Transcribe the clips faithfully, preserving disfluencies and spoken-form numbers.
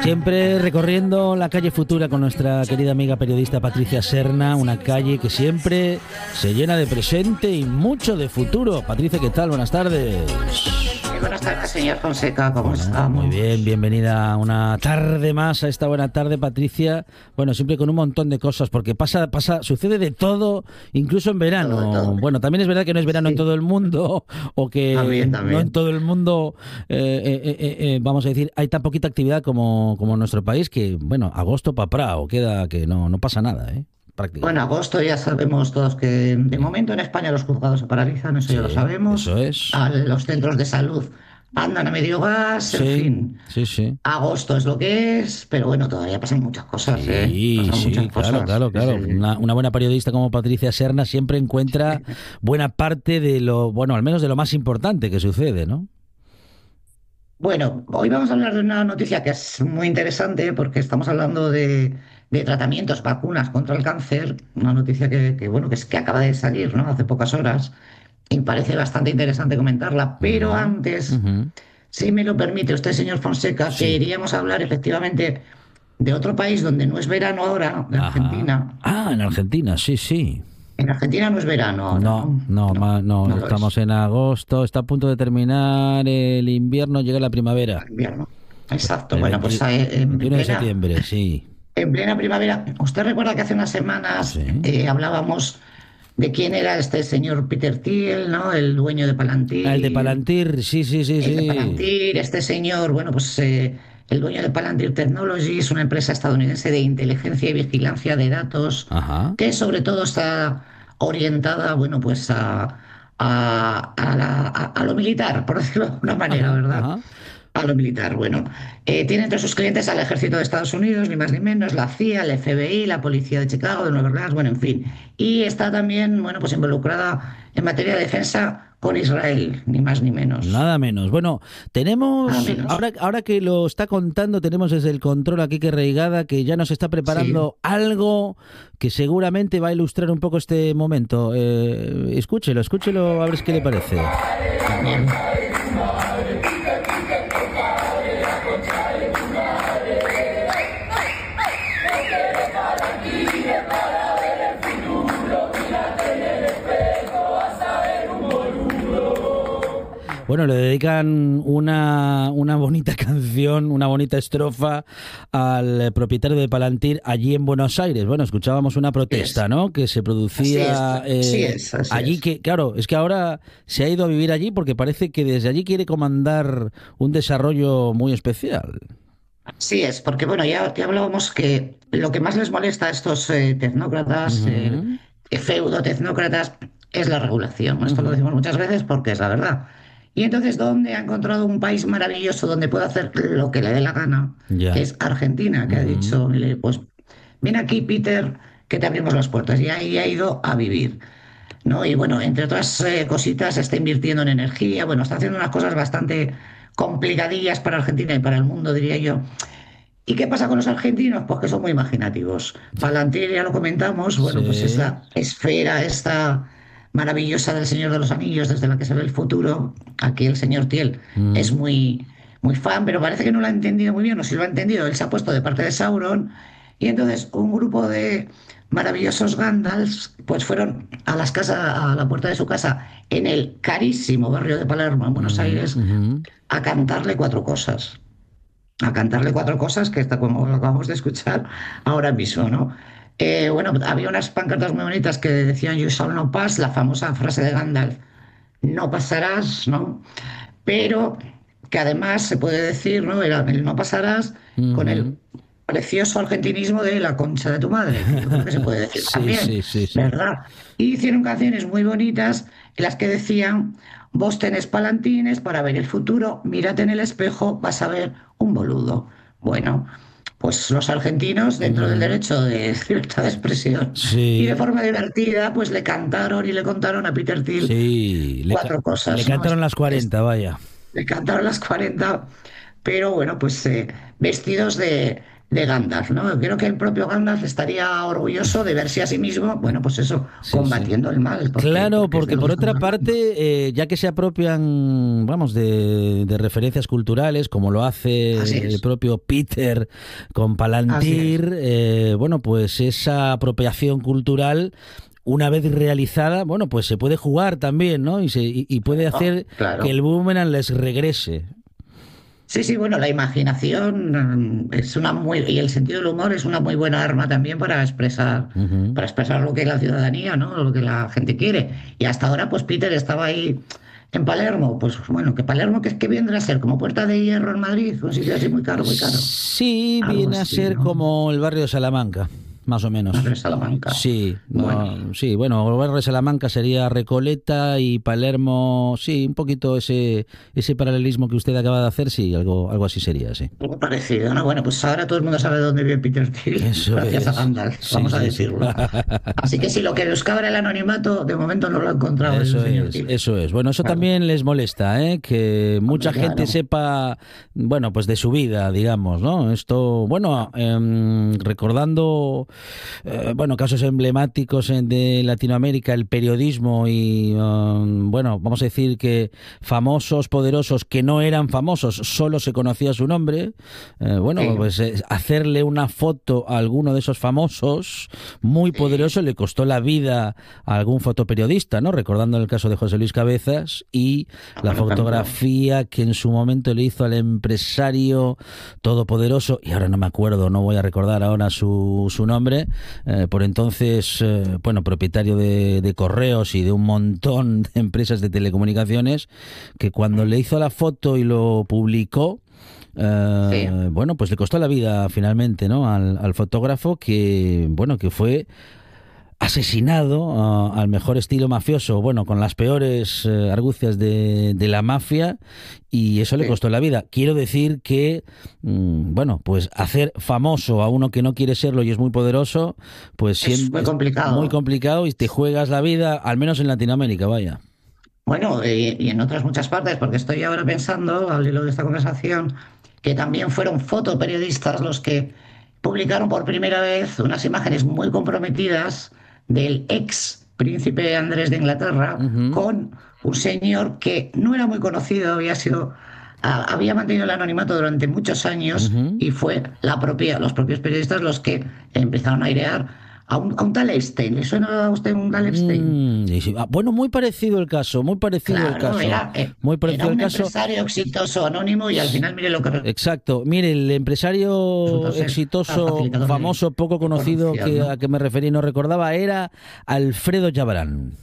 Siempre recorriendo la calle Futura con nuestra querida amiga periodista Patricia Serna, una calle que siempre se llena de presente y mucho de futuro. Patricia, ¿qué tal? Buenas tardes. Buenas tardes, señor Fonseca, ¿cómo Bueno, estamos? Muy bien, bienvenida una tarde más a esta buena tarde, Patricia. Bueno, siempre con un montón de cosas, porque pasa, pasa, sucede de todo, incluso en verano. Todo, todo. Bueno, también es verdad que no es verano Sí. en todo el mundo, o que También, también. no en todo el mundo, eh, eh, eh, eh, vamos a decir, hay tan poquita actividad como, como en nuestro país que, bueno, agosto pa' Prao, queda que no, no pasa nada, ¿eh? Bueno, agosto ya sabemos todos que de momento en España los juzgados se paralizan, eso Sí, ya lo sabemos. eso es. A los centros de salud andan a medio gas, en Sí, fin. sí, sí. Agosto es lo que es, pero bueno, todavía pasan muchas cosas, ¿eh? Sí, Pasan sí, muchas claro, cosas. claro, claro. Sí, sí. Una, una buena periodista como Patricia Serna siempre encuentra buena parte de lo, bueno, al menos de lo más importante que sucede, ¿no? Bueno, hoy vamos a hablar de una noticia que es muy interesante porque estamos hablando de, de tratamientos, vacunas contra el cáncer, una noticia que, que, bueno, que es que acaba de salir, ¿no? Hace pocas horas y parece bastante interesante comentarla, pero Ujú, antes, ujú. si me lo permite usted, señor Fonseca, Sí. queríamos hablar efectivamente de otro país donde no es verano ahora, de Ajá. Argentina. Ah, en Argentina, sí, sí. En Argentina no es verano ahora, No, ¿no? no, ma- no, no lo estamos es. en agosto, está a punto de terminar el invierno, llega la primavera. Invierno. Exacto. El Bueno, pues veinte eh, en veintiuno de plena, septiembre, sí. en plena primavera. ¿Usted recuerda que hace unas semanas Sí. eh, hablábamos de quién era este señor Peter Thiel, ¿no? El dueño de Ah, el de Palantir. Palantir, sí, sí, sí, El de sí. Palantir, este señor, bueno, pues eh, el dueño de Palantir Technologies, una empresa estadounidense de inteligencia y vigilancia de datos, Ajá. que sobre todo está orientada, bueno, pues a, a, a la- a- a lo militar, por decirlo de alguna manera, Ajá, ¿verdad? ajá. A lo militar, bueno. Eh, tiene entre sus clientes al ejército de Estados Unidos, ni más ni menos, la C I A, el F B I, la policía de Chicago, de Nueva Orleans, bueno, en fin. Y está también, bueno, pues involucrada en materia de defensa con Israel, ni más ni menos. Nada menos. Bueno, Nada tenemos, menos. ahora, ahora que lo está contando, tenemos desde el control aquí que Reigada, que ya nos está Sí. preparando algo que seguramente va a ilustrar un poco este momento. Eh, escúchelo, escúchelo, a ver qué le parece. También. Bueno, le dedican una, una bonita canción, una bonita estrofa al propietario de Palantir allí en Buenos Aires. Bueno, escuchábamos una protesta, Es. ¿no? Que se Así es. producía Así eh, es. Así allí, es. que claro, es que ahora se ha ido a vivir allí porque parece que desde allí quiere comandar un desarrollo muy especial. Sí es, porque bueno, ya, ya hablábamos que lo que más les molesta a estos eh, tecnócratas, eh, Ujú, feudo-tecnócratas, es la regulación. Esto lo ujú. decimos muchas veces porque es la verdad. Y entonces, ¿dónde ha encontrado un país maravilloso donde puede hacer lo que le dé la gana? Que Ya. es Argentina, que ha Ujú. dicho, mire, pues ven aquí, Peter, que te abrimos las puertas. Y ahí ha ido a vivir, ¿no? Y bueno, entre otras eh, cositas, está invirtiendo en energía, bueno, está haciendo unas cosas bastante complicadillas para Argentina y para el mundo, diría yo. ¿Y qué pasa con los argentinos? Pues que son muy imaginativos. Palantir, ya lo comentamos, bueno, pues es Sí. la esfera esta maravillosa del Señor de los Anillos, desde la que se ve el futuro. Aquí el señor Thiel es Ujú. muy, muy fan, pero parece que no lo ha entendido muy bien, o si lo ha entendido, él se ha puesto de parte de Sauron, y entonces un grupo de maravillosos Gandalfs, pues fueron a las casas, a la puerta de su casa, en el carísimo barrio de Palermo, en Buenos Ujú, Aires, ujú. a cantarle cuatro cosas a cantarle cuatro cosas que está como lo acabamos de escuchar ahora mismo, ¿no? Eh, bueno, había unas pancartas muy bonitas que decían You shall not pass, la famosa frase de Gandalf, no pasarás, ¿no? Pero que además se puede decir, ¿no? Era el no pasarás con el Ujú. precioso argentinismo de la concha de tu madre, que yo creo que se puede decir Sí, también, sí, sí, sí. ¿verdad? Y hicieron canciones muy bonitas en las que decían, vos tenés palantines para ver el futuro, mírate en el espejo, vas a ver un boludo. Bueno, pues los argentinos, dentro del Ujú. derecho de libertad de expresión y de Sí. forma divertida, pues le cantaron y le contaron a Peter Thiel Sí, le, ca- cuatro le cosas, ¿no? cantaron Es- las es- cuarenta, vaya. le cantaron las cuarenta, pero bueno, pues eh, vestidos de, de Gandalf, ¿no? Creo que el propio Gandalf estaría orgulloso de verse a sí mismo, bueno, pues eso, Sí, sí. combatiendo el mal, porque, Claro, porque es de porque por los otra parte, eh, ya que se apropian, vamos, de, de referencias culturales, como lo así hace el es, propio Peter con así es. Palantir, eh, bueno, pues esa apropiación cultural, una vez realizada, bueno, pues se puede jugar también, ¿no? Y, se, y, y puede Oh, hacer que claro. el boomerang les regrese. Sí, sí, bueno, la imaginación mm, es una muy, y el sentido del humor es una muy buena arma también para expresar, Ujú. para expresar lo que la ciudadanía, ¿no? Lo que la gente quiere. Y hasta ahora, pues Peter estaba ahí en Palermo, pues bueno, que Palermo, que, que vendrá a ser como Puerta de Hierro en Madrid, un sitio así muy caro, muy caro. Sí, Algo viene a así, ser ¿no? como el barrio de Salamanca, más o Madre menos. Salamanca. Sí, Bueno, no, sí, bueno, el barrio de Salamanca sería Recoleta y Palermo, sí, un poquito ese, ese paralelismo que usted acaba de hacer, sí, algo, algo así sería, sí. algo parecido, ¿no? Bueno, pues ahora todo el mundo sabe dónde vive Peter Thiel, Eso gracias a es, Gandalf, sí, vamos a sí, sí. decirlo. Así que si lo que buscaba era el anonimato, de momento no lo ha encontrado el Eso señor es, Thiel. eso es. Bueno, eso Claro, también les molesta, ¿eh? Que mucha hombre, gente claro. sepa, bueno, pues de su vida, digamos, ¿no? Esto, bueno, em, recordando, eh, bueno, casos emblemáticos en- de Latinoamérica, el periodismo y, em, bueno, vamos a decir que famosos, poderosos que no eran famosos, solo se conocía su nombre, eh, bueno, Sí, pues eh, hacerle una foto a alguno de esos famosos muy sí, poderoso le costó la vida a algún fotoperiodista, ¿no? Recordando el caso de José Luis Cabezas y la por ejemplo. fotografía que en su momento le hizo al empresario todopoderoso, y ahora no me acuerdo, no voy a recordar ahora su, su nombre, eh, por entonces, eh, bueno, propietario de, de correos y de un montón de empresas de telecomunicaciones, que cuando le hizo la foto y lo publicó, Sí, eh, bueno, pues le costó la vida finalmente, ¿no? Al, al fotógrafo que, bueno, que fue asesinado uh, al mejor estilo mafioso, bueno, con las peores uh, argucias de, de la mafia, y eso le sí. costó la vida. Quiero decir que, mm, bueno, pues hacer famoso a uno que no quiere serlo y es muy poderoso, pues Es sien- muy es muy complicado. complicado y te juegas la vida, al menos en Latinoamérica, vaya. Bueno, y, y en otras muchas partes, porque estoy ahora pensando, al hilo de esta conversación, que también fueron fotoperiodistas los que publicaron por primera vez unas imágenes muy comprometidas del ex príncipe Andrés de Inglaterra Ujú, con un señor que no era muy conocido, había sido, ah, había mantenido el anonimato durante muchos años ujú. y fue la propia, los propios periodistas los que empezaron a airear a un, a un tal Epstein. ¿Le suena a usted un tal Epstein? Mm, y sí, ah, bueno, muy parecido el caso, muy parecido el Claro, caso, era, eh, muy era parecido el un caso. empresario exitoso anónimo y al final mire lo que Exacto. Mire, el resultó empresario ser al exitoso, facilitador de famoso, poco conocido información, que a ¿no? que me referí y no recordaba era Alfredo Jabrán.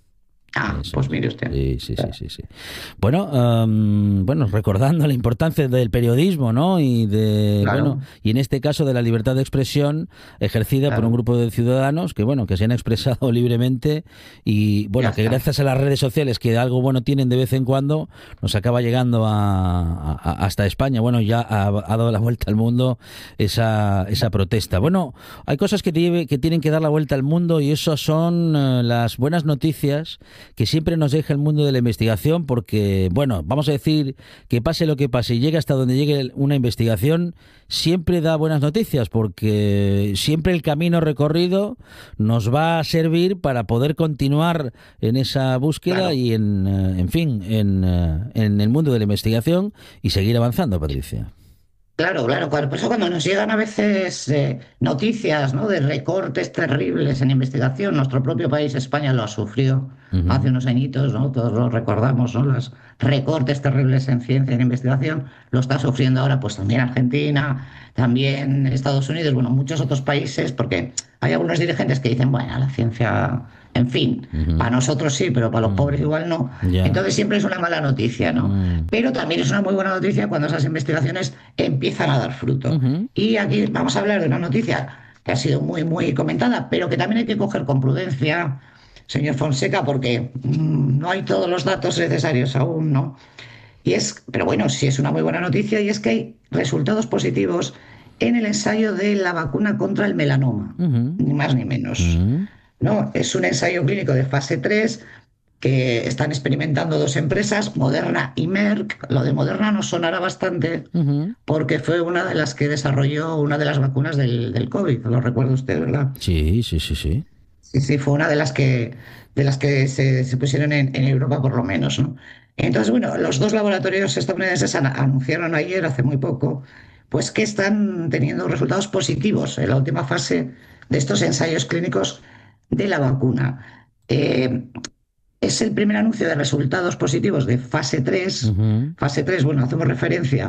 Ah, Eso pues es. mire usted. Sí, sí, sí, sí, sí. Bueno, am, bueno, recordando la importancia del periodismo, ¿no? Y de, bueno, Claro, y en este caso de la libertad de expresión ejercida por un claro, grupo de ciudadanos que, bueno, que se han expresado libremente y, ya bueno, que está. gracias a las redes sociales que algo bueno tienen de vez en cuando, nos acaba llegando a, a- hasta España. Bueno, ya ha, ha dado la vuelta al mundo esa, esa protesta. Bueno, hay cosas que, tiene- que tienen que dar la vuelta al mundo y eso son eh, las buenas noticias que siempre nos deja el mundo de la investigación porque, bueno, vamos a decir que pase lo que pase y llegue hasta donde llegue una investigación, siempre da buenas noticias porque siempre el camino recorrido nos va a servir para poder continuar en esa búsqueda Claro. y en, eh, en fin, en, eh, en el mundo de la investigación y seguir avanzando, Patricia. Claro, claro, claro. Por eso cuando nos llegan a veces eh, noticias, ¿no? De recortes terribles en investigación, nuestro propio país, España, lo ha sufrido Ujú. hace unos añitos, ¿no? Todos lo recordamos, ¿no? Los recortes terribles en ciencia y en investigación, lo está sufriendo ahora pues también Argentina, también Estados Unidos, bueno, muchos otros países, porque hay algunos dirigentes que dicen, bueno, la ciencia, en fin, para Ujú. nosotros sí, pero para los pobres Mm. igual no. Ya. Entonces siempre es una mala noticia, ¿no? Mm. Pero también es una muy buena noticia cuando esas investigaciones empiezan a dar fruto. Ujú. Y aquí vamos a hablar de una noticia que ha sido muy, muy comentada, pero que también hay que coger con prudencia, señor Fonseca, porque mmm, no hay todos los datos necesarios aún, ¿no? Y es, pero bueno, sí es una muy buena noticia y es que hay resultados positivos en el ensayo de la vacuna contra el melanoma, Ujú. ni más ni menos. Ujú. ¿No? Es un ensayo clínico de fase tres. que están experimentando dos empresas, Moderna y Merck. Lo de Moderna nos sonará bastante Ujú. porque fue una de las que desarrolló una de las vacunas del, del COVID, lo recuerda usted, ¿verdad? Sí, sí, sí, sí. Sí, sí, fue una de las que, de las que se, se pusieron en, en Europa por lo menos, ¿no? Entonces, bueno, los dos laboratorios estadounidenses an- anunciaron ayer, hace muy poco, pues que están teniendo resultados positivos en la última fase de estos ensayos clínicos de la vacuna. Eh, es el primer anuncio de resultados positivos de fase tres. Ujú. Fase tres, bueno, hacemos referencia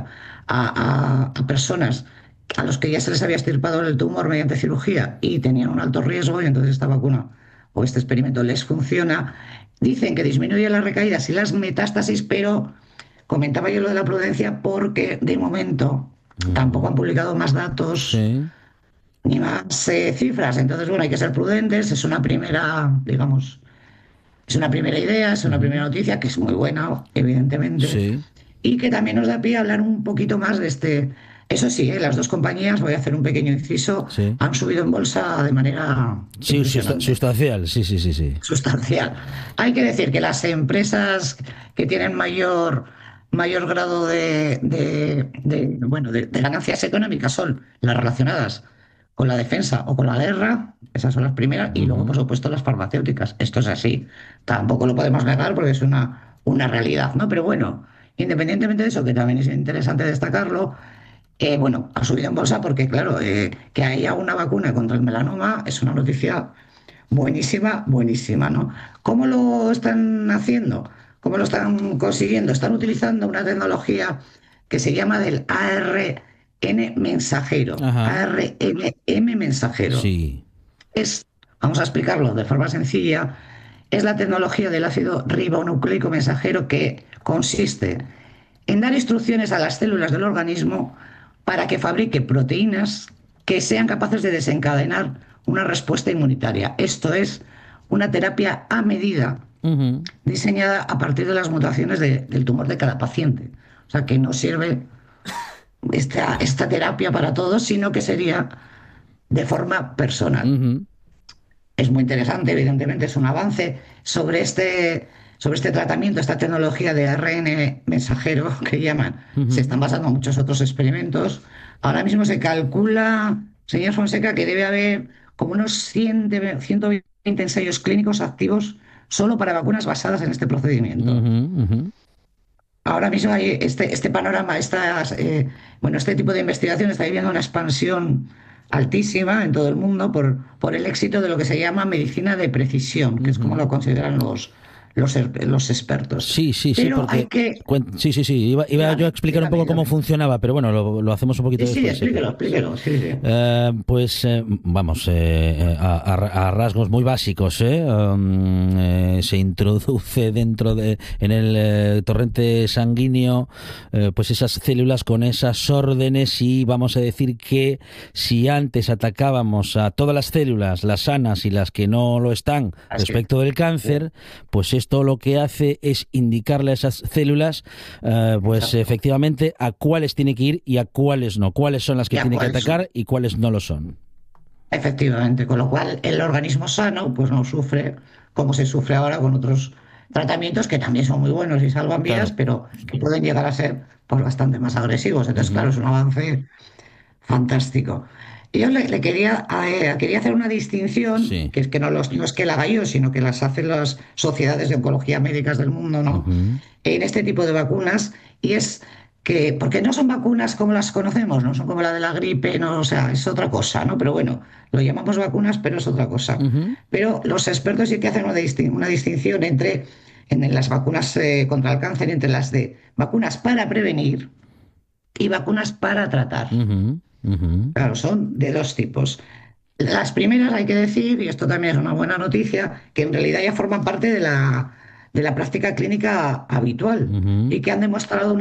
a, a- a personas a los que ya se les había extirpado el tumor mediante cirugía y tenían un alto riesgo, y entonces esta vacuna o este experimento les funciona. Dicen que disminuye las recaídas y las metástasis, pero comentaba yo lo de la prudencia porque de momento tampoco Ujú. han publicado más datos Sí. ni más eh, cifras. Entonces, bueno, hay que ser prudentes. Es una primera, digamos, es una primera idea, es una primera Ujú. noticia que es muy buena, evidentemente, Sí, y que también nos da pie a hablar un poquito más de este. Eso sí, ¿eh? Las dos compañías, voy a hacer un pequeño inciso, sí. han subido en bolsa de manera Sí, susta- impresionante, sustancial, sí, sí, sí, sí. sustancial. Hay que decir que las empresas que tienen mayor, mayor grado de, de- de, bueno, de, de ganancias económicas son las relacionadas con la defensa o con la guerra, esas son las primeras, y luego, por Ujú. supuesto, las farmacéuticas. Esto es así. Tampoco lo podemos negar porque es una, una realidad, ¿no? Pero bueno, independientemente de eso, que también es interesante destacarlo, eh, bueno, ha subido en bolsa porque, claro, eh, que haya una vacuna contra el melanoma es una noticia buenísima, buenísima, ¿no? ¿Cómo lo están haciendo? ¿Cómo lo están consiguiendo? Están utilizando una tecnología que se llama del A R N mensajero. Ajá, A R N M mensajero. sí. Es, vamos a explicarlo de forma sencilla, es la tecnología del ácido ribonucleico mensajero que consiste en dar instrucciones a las células del organismo para que fabrique proteínas que sean capaces de desencadenar una respuesta inmunitaria. Esto es una terapia a medida Ujú. diseñada a partir de las mutaciones de- del tumor de cada paciente. O sea, que no sirve esta, esta terapia para todos, sino que sería de forma personal. Ujú. Es muy interesante, evidentemente es un avance sobre este, sobre este tratamiento, esta tecnología de A R N mensajero que llaman. Se Ujú. están basando en muchos otros experimentos. Ahora mismo se calcula, señor Fonseca, que debe haber como unos cien, de- ciento veinte ensayos clínicos activos solo para vacunas basadas en este procedimiento. Ujú. Ujú. Ahora mismo hay este, este panorama, estas, eh, bueno, este tipo de investigación está viviendo una expansión altísima en todo el mundo por, por el éxito de lo que se llama medicina de precisión, que es como Ujú. lo consideran los, los, er- los expertos. Sí, sí, sí, Pero hay porque... que... cuen- Sí, sí, sí. Iba, iba yo a Dígame, explicar un dígame, poco cómo dígame. funcionaba, pero bueno, lo, lo hacemos un poquito Sí, sí, después, sí. explíquelo, explíquelo. Sí, sí. Eh, pues eh, vamos, eh, a, a- a rasgos muy básicos, ¿eh? Um, eh, se introduce dentro de, en el eh, torrente sanguíneo, eh, pues esas células con esas órdenes y vamos a decir que si antes atacábamos a todas las células, las sanas y las que no lo están Así es. respecto del cáncer, pues esto lo que hace es indicarle a esas células, eh, pues Exacto. efectivamente a cuáles tiene que ir y a cuáles no, cuáles son las que ¿Y a tiene que cuáles son? atacar y cuáles no lo son. Efectivamente, con lo cual el organismo sano pues no sufre como se sufre ahora con otros tratamientos que también son muy buenos y salvan vidas, Claro. pero que pueden llegar a ser pues, bastante más agresivos. Entonces, claro, Ujú. es un avance fantástico. Y yo le, le quería, eh, quería hacer una distinción, Sí. que es que no, los, no es que la haga yo, sino que las hacen las sociedades de oncología médicas del mundo, ¿no? Ujú. En este tipo de vacunas, y es que, porque no son vacunas como las conocemos, no son como la de la gripe, no, o sea, es otra cosa, ¿no? Pero bueno, lo llamamos vacunas, pero es otra cosa. Ujú. Pero los expertos sí que hacen una, distin- una distinción entre en las vacunas eh, contra el cáncer, entre las de vacunas para prevenir y vacunas para tratar. Ujú. Ujú. Claro, son de dos tipos. Las primeras hay que decir, y esto también es una buena noticia, que en realidad ya forman parte de la, de la práctica clínica habitual Ujú. y que han demostrado